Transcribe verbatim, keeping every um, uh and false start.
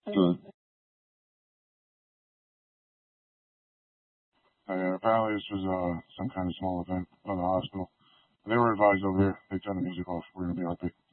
Good. Uh, yeah, apparently this was uh, some kind of small event by the hospital. They were advised over here. They turned the music off. We're gonna be R P.